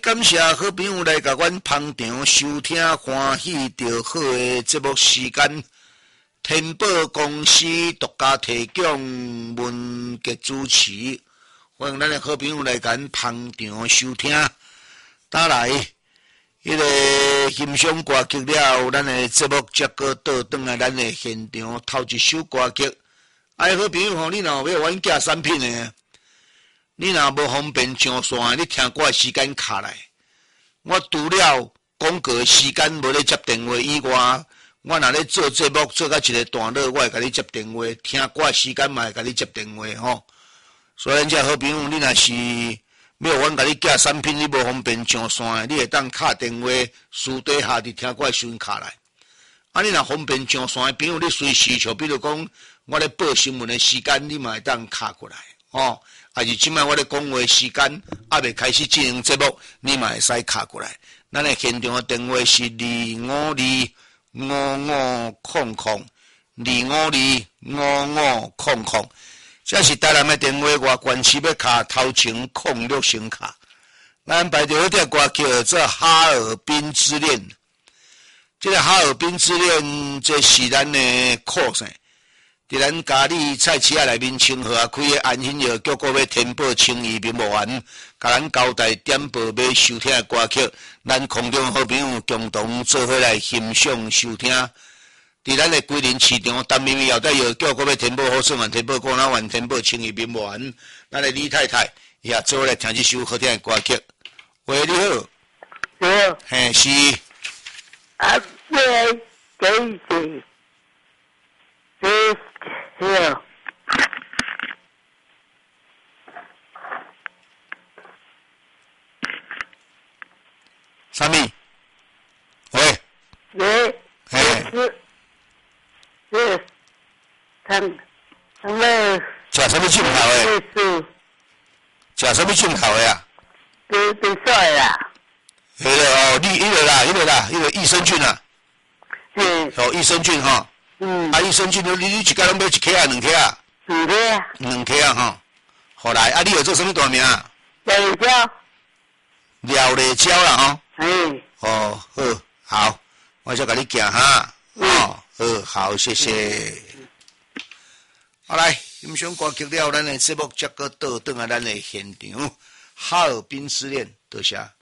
感谢好朋友来甲阮捧场收听欢喜着好的节目时间。天宝公司独家提供文杰主持，欢迎咱的好朋友来甲阮捧场收听。打来，迄个欣赏歌曲了，咱的节目才个倒转来咱的现场，头一首歌曲。哎，好朋友吼，你若要阮寄产品的，你若无方便上线，你听歌的时间卡来。我除了广告的时间无咧接电话以外，我若咧做节目做到一个段落，我会甲你接电话，听歌的时间嘛会甲你接电话吼。所以咱这好朋友，你若是要阮甲你寄产品，你无方便上线，你会当敲电话私底下伫听歌的时阵卡来。啊，你若方便上线的朋友，你随时像比如讲我咧报新闻的时间，你嘛会当敲过来哦。还是即摆我咧讲话时间还未开始进行节目，你嘛会使敲过来。咱的现场的电话是2525500，2525500。这是台南的电话，外关市要敲头前06先敲。咱排着迄条歌叫做《哈尔滨之恋》。这个《哈尔滨之恋》这是咱的课程。伫咱家里菜市仔内面清河开的安心药局，要填报清义民务员，甲咱交代点报要收听的歌曲，咱空中好朋友共同做伙来欣赏收听。伫咱的桂林市场，陈咪咪药在药局，要填报好顺丸、填报广南丸、填报清义民务员，咱的李太太也做伙来听这首好听的歌曲。喂，你好。 你好。 嘿，是。 啊，对，对对。对。 啥物？喂。 喂。 嘿。 是。汤了。 食什么进口的？食什么进口的啊？ 比赛啦。 迄个哦，迄个益生菌啊。 嗯。 哦，益生菌哈。 嗯。 啊，益生菌你一家拢买一颗啊，两颗啊？ 两颗啊。 两颗啊哈。好来，啊，你有做什么大名啊？ 廖丽娇。 廖丽娇啦哈。 嗯。 哦，好，我先甲你行哈。哦，好，谢谢。好来，欣赏歌曲了，咱的节目才个倒转啊，咱的现场，哈尔滨之恋，多谢。